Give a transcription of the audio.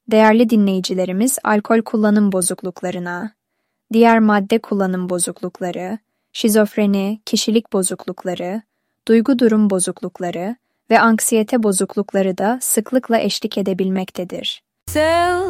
Değerli dinleyicilerimiz, alkol kullanım bozukluklarına, diğer madde kullanım bozuklukları, şizofreni, kişilik bozuklukları, duygu durum bozuklukları ve anksiyete bozuklukları da sıklıkla eşlik edebilmektedir.